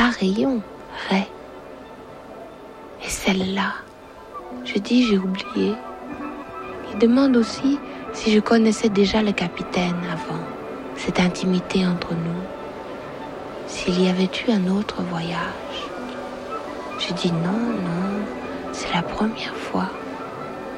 rayon, Ray. Et celle-là, je dis j'ai oublié. Il demande aussi si je connaissais déjà le capitaine avant, cette intimité entre nous, s'il y avait eu un autre voyage. Je dis non, c'est la première fois.